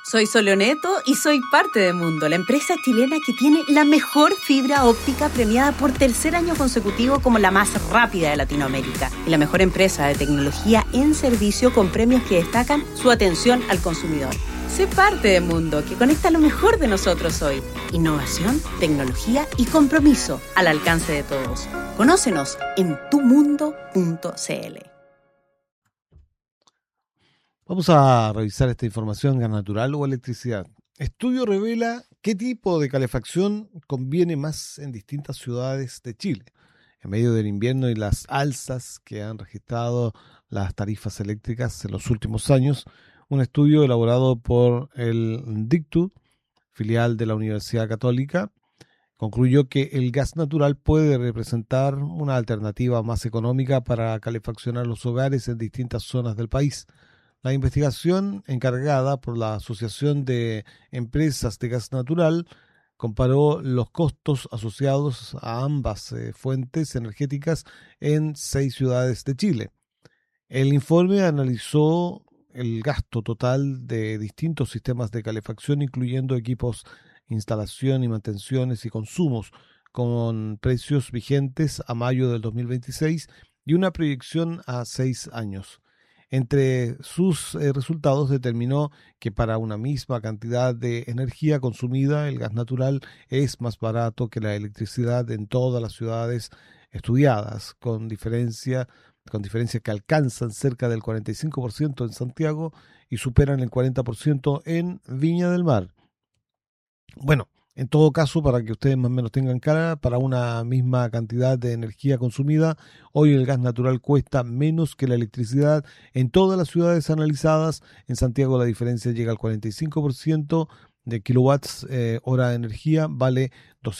Soy Soleoneto y soy parte de Mundo, la empresa chilena que tiene la mejor fibra óptica premiada por tercer año consecutivo como la más rápida de Latinoamérica y la mejor empresa de tecnología en servicio con premios que destacan su atención al consumidor. Sé parte de Mundo, que conecta lo mejor de nosotros hoy. Innovación, tecnología y compromiso al alcance de todos. Conócenos en tumundo.cl. Vamos a revisar esta información: gas natural o electricidad. Estudio revela qué tipo de calefacción conviene más en distintas ciudades de Chile. En medio del invierno y las alzas que han registrado las tarifas eléctricas en los últimos años, un estudio elaborado por el DICTU, filial de la Universidad Católica, concluyó que el gas natural puede representar una alternativa más económica para calefaccionar los hogares en distintas zonas del país. La investigación, encargada por la Asociación de Empresas de Gas Natural, comparó los costos asociados a ambas fuentes energéticas en 6 ciudades de Chile. El informe analizó el gasto total de distintos sistemas de calefacción, incluyendo equipos, instalación y mantenciones y consumos, con precios vigentes a mayo del 2026 y una proyección a 6 años. Entre sus resultados determinó que para una misma cantidad de energía consumida, el gas natural es más barato que la electricidad en todas las ciudades estudiadas, con diferencia que alcanzan cerca del 45% en Santiago y superan el 40% en Viña del Mar. Bueno, en todo caso, para que ustedes más o menos tengan cara, para una misma cantidad de energía consumida, hoy el gas natural cuesta menos que la electricidad en todas las ciudades analizadas. En Santiago la diferencia llega al 45%, de kilowatts hora de energía vale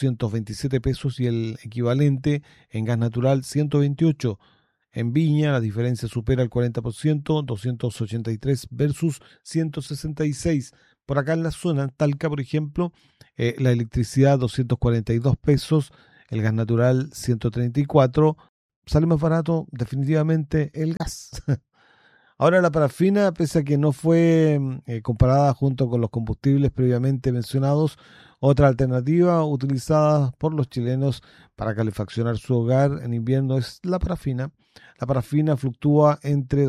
227 pesos y el equivalente en gas natural 128. En Viña la diferencia supera el 40%, 283 versus 166. Por acá en la zona, en Talca, por ejemplo, la electricidad 242 pesos, el gas natural 134. Sale más barato definitivamente el gas. Ahora la parafina, pese a que no fue comparada junto con los combustibles previamente mencionados, otra alternativa utilizada por los chilenos para calefaccionar su hogar en invierno es la parafina. La parafina fluctúa entre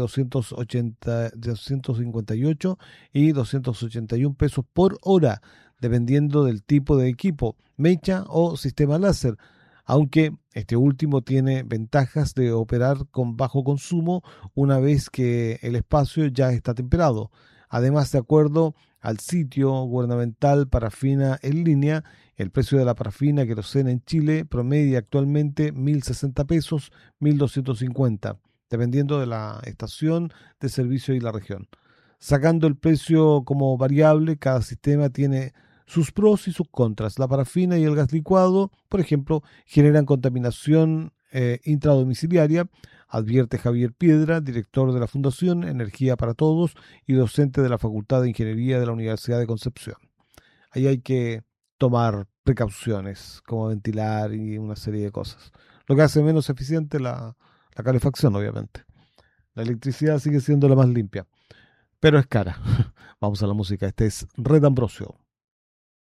258 y 281 pesos por hora, dependiendo del tipo de equipo, mecha o sistema láser, aunque este último tiene ventajas de operar con bajo consumo una vez que el espacio ya está temperado. Además, de acuerdo al sitio gubernamental Parafina en línea, el precio de la parafina querosena en Chile promedia actualmente 1.060 pesos, 1.250, dependiendo de la estación de servicio y la región. Sacando el precio como variable, cada sistema tiene sus pros y sus contras. La parafina y el gas licuado, por ejemplo, generan contaminación intradomiciliaria, advierte Javier Piedra, director de la Fundación Energía para Todos y docente de la Facultad de Ingeniería de la Universidad de Concepción. Ahí hay que tomar precauciones, como ventilar y una serie de cosas. Lo que hace menos eficiente la calefacción, obviamente. La electricidad sigue siendo la más limpia, pero es cara. Vamos a la música. Este es Red Ambrosio.